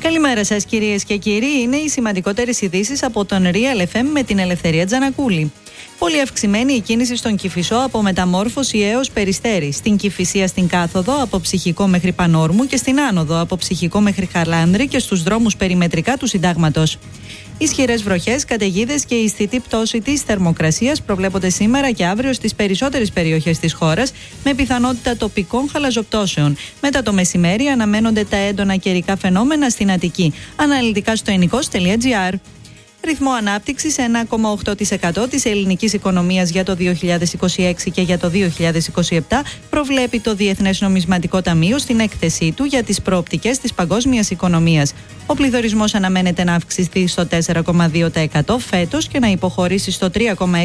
Καλημέρα σας κυρίες και κύριοι, είναι οι σημαντικότερες ειδήσεις από τον Real FM με την Ελευθερία Τζανακούλη. Πολύ αυξημένη η κίνηση στον Κηφισό από Μεταμόρφωση έως Περιστέρι, στην Κηφισία στην κάθοδο από Ψυχικό μέχρι Πανόρμου και στην άνοδο από Ψυχικό μέχρι Χαλάνδρη και στους δρόμους περιμετρικά του Συντάγματος. Ισχυρές βροχές, καταιγίδες και αισθητή πτώση της θερμοκρασίας προβλέπονται σήμερα και αύριο στις περισσότερες περιοχές της χώρας, με πιθανότητα τοπικών χαλαζοπτώσεων. Μετά το μεσημέρι αναμένονται τα έντονα καιρικά φαινόμενα στην Αττική. Αναλυτικά στο ενικός.gr. Ρυθμό ανάπτυξης 1,8% της ελληνικής οικονομίας για το 2026 και για το 2027 προβλέπει το Διεθνές Νομισματικό Ταμείο στην έκθεσή του για τις προοπτικές της παγκόσμιας οικονομίας. Ο πληθωρισμός αναμένεται να αυξηθεί στο 4,2% φέτος και να υποχωρήσει στο 3,6%